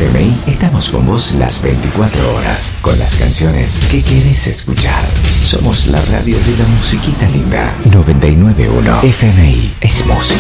FMI estamos con vos las 24 horas, con las canciones que querés escuchar. Somos la radio de la musiquita linda. 991 FMI es música.